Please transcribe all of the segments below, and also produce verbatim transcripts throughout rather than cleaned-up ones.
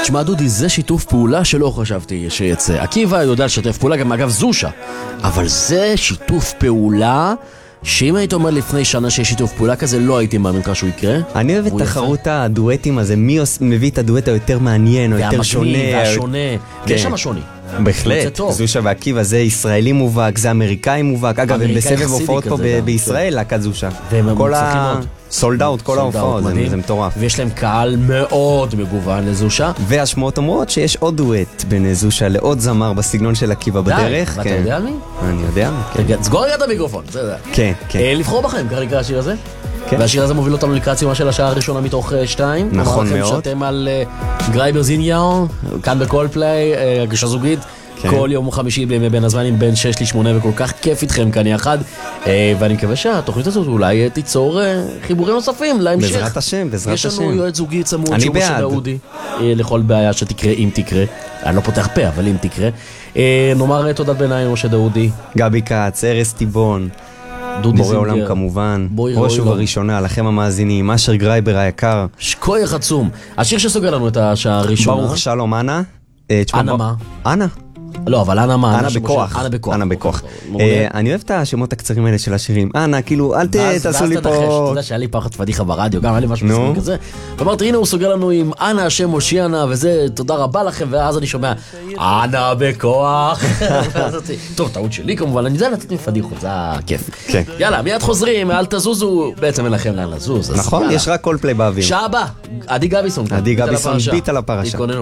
תשמע דודי, זה שיתוף פעולה שלא חשבתי שיצא. עקיבא יודע לשתף פעולה, גם אגב זושה. אבל זה שיתוף פעולה שאם היית אומר לפני שנה שיש שיתוף פעולה כזה, לא הייתי מאמין לך שהוא יקרה. אני אוהב את תחרות הדואטים הזה, מי מביא את הדואט היותר מעניין או יותר שונה. והשונה, ויש שם שוני. בהחלט, זושה ועקיבא זה ישראלי מובהק, זה אמריקאי מובהק. אגב, הם בסבב הופעות פה בישראל, להקת זושה. כל ה... סולד אאוט, כל ההופעות, זה מטורף. ויש להם קהל מאוד מגוון לזושה. והשמועות אומרות שיש עוד דואט בין זושה לעוד זמר בסגנון של עקיבא בדרך. ואתה יודע מי? אני יודע. סגור רגע את המיקרופון. כן, כן. לבחור בכם, ככה נקרא השיר הזה. והשיר הזה מוביל אותנו לקראת סיומה של השעה הראשונה מתוך שתיים. נכון מאוד. שאתם על גרייבר זיניאר, כאן בקול פליי, הגשה זוגית. כל יום חמישי בימי בין הזמנים בין שש לשמונה, וכל כך כיף איתכם כאן יחד, ואני מקווה שהתוכנית הזאת אולי תיצור חיבורים נוספים להמשך. בעזרת השם, בעזרת השם. יש לנו יועץ זוגי צמוד שהוא משה דאודי לכל בעיה שתקרה, אם תקרה. אני לא פותח פה, אבל אם תקרה. נאמר תודת ביניים משה דאודי, גבי קץ, ארז טיבון, בורא עולם כמובן, ראש ובראשונה לכם המאזינים, אשר גרייבר היקר, שכוח עצום. השיר שסוגר לנו את השעה הראשונה, ברוך שלום אנה. אנה מה? אנה לא, אבל אנה מה? אנה בכוח. אנה בכוח. אנה בכוח. אני אוהב את השמות הקצרים האלה של השירים. אנה, כאילו, אל תעשו לי פה... אתה יודע שהיה לי פחד פדיחה ברדיו, גם היה לי משהו מסוים כזה. ואמרתי, הנה הוא סוגר לנו עם אנה השם מושיענה, וזה תודה רבה לכם, ואז אני שומע, אנה בכוח. טוב, טעות שלי כמובן, אני יודע לתת מפדיחות, זה כיף. יאללה, מיד חוזרים, אל תזוזו, בעצם אין לכם לאן לזוז. נכון, יש רק קול פליי באוויר. שעה הבאה, עדי גביסון. עדי גביסון, ביט על הפרשה. התכוננו.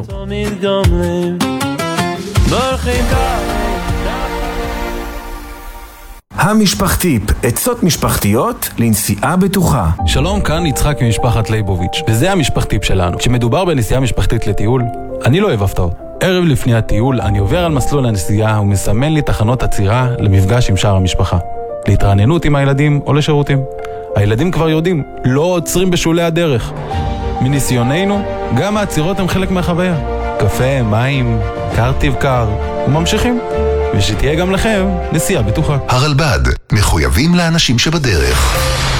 המשפחתיפ, עצות משפחתיות לנסיעה בטוחה. שלום, כאן יצחק ממשפחת ליבוביץ', וזה המשפחתיפ שלנו. כשמדובר בנסיעה משפחתית לטיול, אני לא אוהב הפתעות. ערב לפני הטיול אני עובר על מסלול הנסיעה ומסמן לי תחנות עצירה למפגש עם שאר המשפחה, להתרעננות עם הילדים או לשירותים. הילדים כבר יודעים, לא עוצרים בשולי הדרך. מניסיוננו, גם העצירות הם חלק מהחוויה. קפה, מים, קר תבקר, וממשיכים. ושתהיה גם לכם נסיעה בטוחה. הרלב"ד, מחויבים לאנשים שבדרך.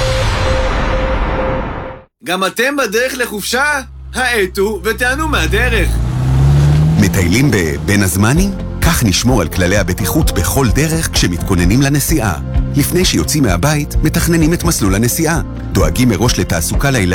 גם אתם בדרך לחופשה? האטו ותענו מהדרך. מטיילים בבין הזמנים? כך נשמור על כללי הבטיחות בכל דרך כשמתכוננים לנסיעה. לפני שיוצאים מהבית, מתכננים את מסלול הנסיעה. דואגים מראש לתעסוקה לילדים.